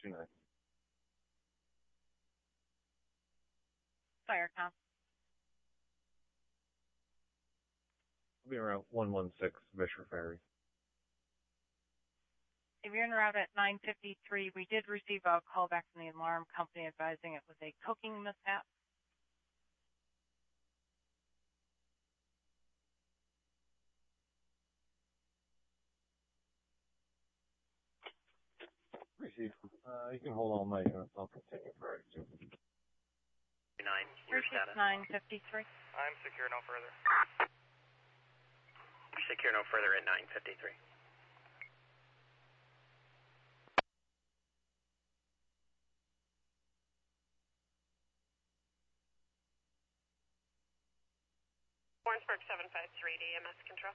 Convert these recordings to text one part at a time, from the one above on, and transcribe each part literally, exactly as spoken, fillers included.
two nine. Firecom. I'll be around one one six Vischer Ferry. If you're en route at nine fifty-three, we did receive a call back from the alarm company advising it was a cooking mishap. Received. Uh, you can hold all night and I'll continue for two. nine, your status? nine fifty-three. I'm secure no further. Secure no further at nine fifty-three. Warrensburg seven five three to E M S control.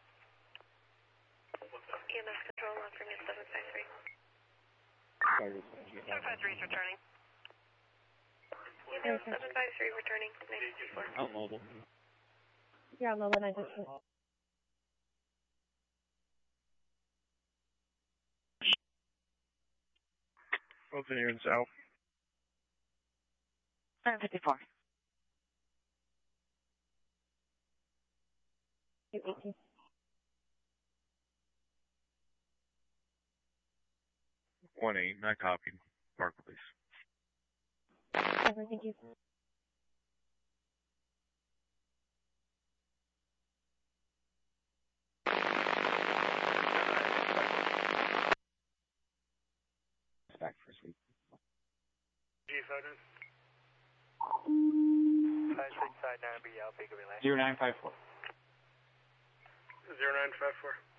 E M S control, offering at seven five three. seven five three is returning. E M S seven five three returning. nine fifty-four. Out mobile. Yeah, mobile nine fifty-four. Both in here and south. nine fifty-four. two eighteen. One eight, not copied. Park, please. Over, thank you. Back for sweep. G Sergeant. Five six side nine B, I'll pick a relay. Zero nine five four. Zero nine five four.